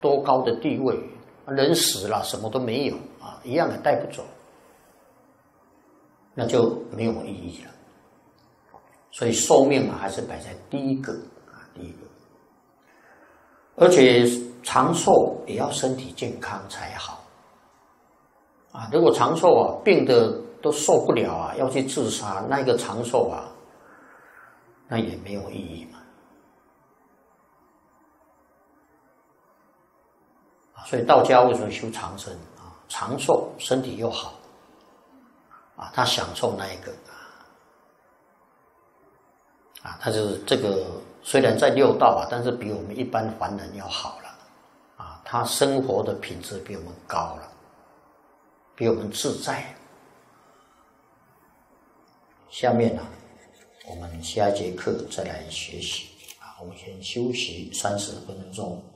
多高的地位，人死了什么都没有啊，一样也带不走，那就没有意义了。所以寿命还是摆在第一个啊，第一个。而且长寿也要身体健康才好啊！如果长寿啊，病的都受不了啊，要去自杀，那个长寿啊，那也没有意义嘛。所以道家为什么修长生啊？长寿，身体又好啊，他享受那一个啊，他就是这个虽然在六道啊，但是比我们一般凡人要好了啊，他生活的品质比我们高了，比我们自在。下面呢，我们下一节课再来学习啊，我们先休息30分钟。